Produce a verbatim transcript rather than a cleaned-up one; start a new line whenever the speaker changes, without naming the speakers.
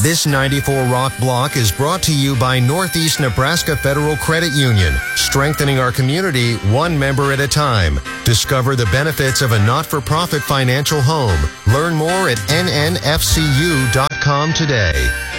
This ninety-four Rock block is brought to you by Northeast Nebraska Federal Credit Union, strengthening our community one member at a time. Discover the benefits of a not-for-profit financial home. Learn more at N N F C U dot com today.